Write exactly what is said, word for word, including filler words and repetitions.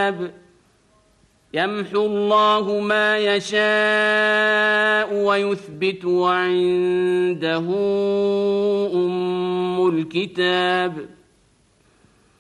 الكتاب يمحو الله ما يشاء ويثبت وعنده أم الكتاب.